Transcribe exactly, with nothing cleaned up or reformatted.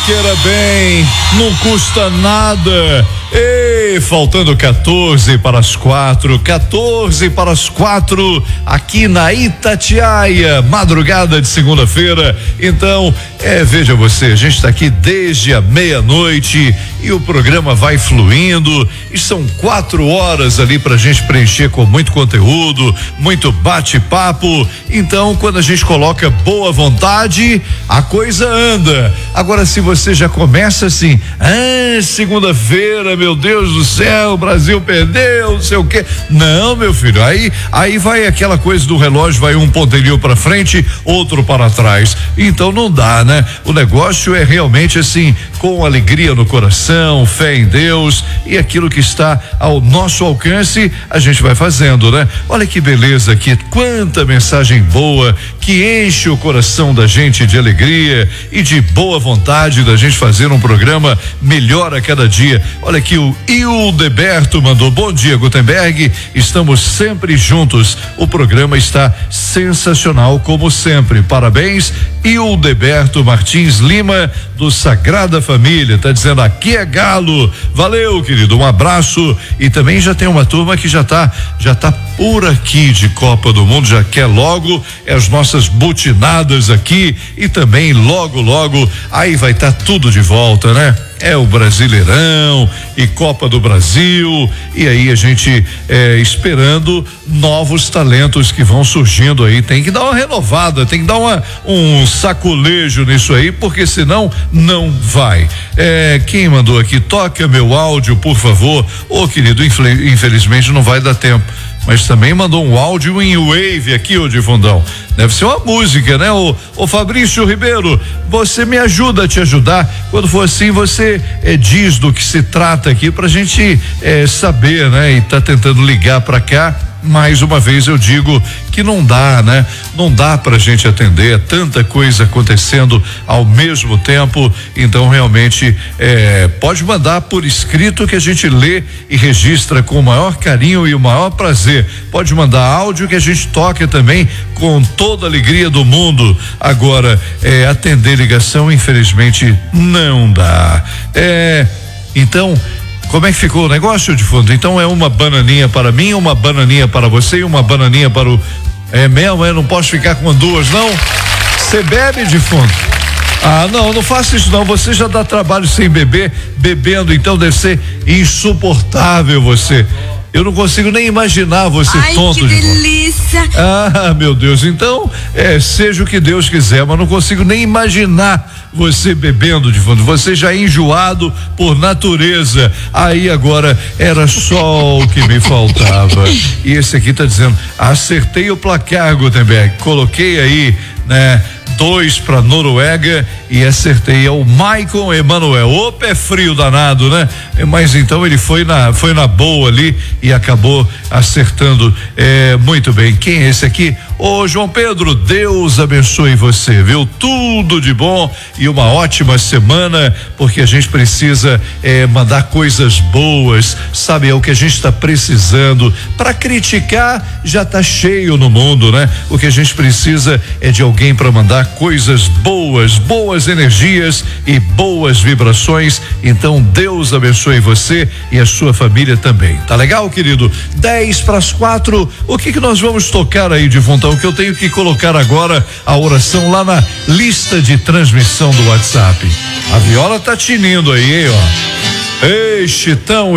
queira bem, não custa nada. Ei, faltando quatorze para as quatro, quatorze para as quatro, aqui na Itatiaia, madrugada de segunda-feira. Então, é, veja você, a gente está aqui desde a meia-noite e o programa vai fluindo. E são quatro horas ali pra gente preencher com muito conteúdo, muito bate-papo. Então, quando a gente coloca boa vontade, a coisa anda. Agora, se você já começa assim, ah, segunda-feira, meu Deus do céu, o Brasil perdeu, não sei o quê. Não, meu filho, aí, aí vai aquela coisa do relógio, vai um ponteiro para frente, outro para trás. Então não dá, né? O negócio é realmente assim, com alegria no coração, fé em Deus e aquilo que está ao nosso alcance, a gente vai fazendo, né? Olha que beleza aqui, quanta mensagem boa que enche o coração da gente de alegria e de boa vontade da gente fazer um programa melhor a cada dia. Olha aqui, o Hildeberto mandou: bom dia, Gutenberg, estamos sempre juntos, o programa está sensacional como sempre, parabéns. Hildeberto Martins Lima, do Sagrada Família, tá dizendo: aqui é galo, valeu, querido, um abraço. E também já tem uma turma que já tá já tá por aqui de Copa do Mundo, já quer logo as nossas butinadas aqui e também logo logo aí vai estar tá tudo de volta, né? É o Brasileirão e Copa do Brasil, e aí a gente é, esperando novos talentos que vão surgindo aí. Tem que dar uma renovada, tem que dar uma, um saculejo nisso aí, porque senão não vai. É, quem mandou aqui, toca meu áudio, por favor. Ô, querido, infelizmente não vai dar tempo. Mas também mandou um áudio em wave aqui, ô de fundão. Deve ser uma música, né? Ô, ô Fabrício Ribeiro, você me ajuda a te ajudar. Quando for assim, você eh, diz do que se trata aqui pra gente eh, saber, né? E tá tentando ligar pra cá. Mais uma vez eu digo que não dá, né? Não dá pra gente atender, tanta coisa acontecendo ao mesmo tempo. Então realmente eh, pode mandar por escrito que a gente lê e registra com o maior carinho e o maior prazer. Pode mandar áudio que a gente toca também com toda a alegria do mundo. Agora, eh, atender ligação, infelizmente, não dá. É, então, como é que ficou o negócio, de fundo? Então é uma bananinha para mim, uma bananinha para você e uma bananinha para o... É mesmo, eu não posso ficar com duas, não? Você bebe, de fundo? Ah, não, não faça isso não, você já dá trabalho sem beber, bebendo, então deve ser insuportável você. Eu não consigo nem imaginar você Ai, tonto. Que de delícia! Ah, meu Deus, então, é, seja o que Deus quiser, mas não consigo nem imaginar você bebendo de fundo, você já é enjoado por natureza, aí agora era só o que me faltava. E esse aqui tá dizendo: acertei o placar, Gutenberg, coloquei aí, né, dois para Noruega e acertei ao Maicon Emanuel. O pé frio danado, né? Mas então ele foi na foi na boa ali e acabou acertando é, muito bem. Quem é esse aqui? Ô João Pedro, Deus abençoe você, viu? Tudo de bom e uma ótima semana, porque a gente precisa é, mandar coisas boas, sabe? É o que a gente está precisando. Para criticar já tá cheio no mundo, né? O que a gente precisa é de alguém para mandar coisas boas, boas energias e boas vibrações. Então Deus abençoe você e a sua família também. Tá legal, querido? dez para as quatro. O que que nós vamos tocar aí de Fontão? Que eu tenho que colocar agora a oração lá na lista de transmissão do WhatsApp. A viola tá tinindo aí, hein, ó. Ei, Chitão.